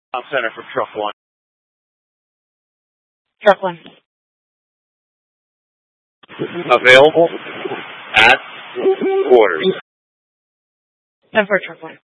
Center for Truck 1. Truck 1. Available at quarters. 10 for Truck 1.